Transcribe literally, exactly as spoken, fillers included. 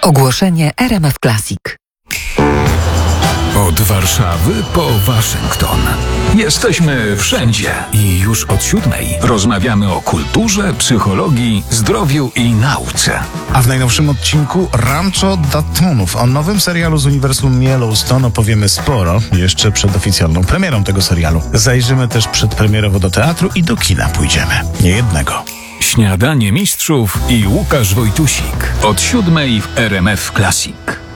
Ogłoszenie R M F Classic. Od Warszawy po Waszyngton. Jesteśmy wszędzie i już od siódmej rozmawiamy o kulturze, psychologii, zdrowiu i nauce. A w najnowszym odcinku Rancho Daytonów. O nowym serialu z uniwersum Yellowstone opowiemy sporo, jeszcze przed oficjalną premierą tego serialu. Zajrzymy też przedpremierowo do teatru i do kina pójdziemy. Nie jednego. Śniadanie mistrzów i Łukasz Wojtusik. Od siódmej w R M F Classic.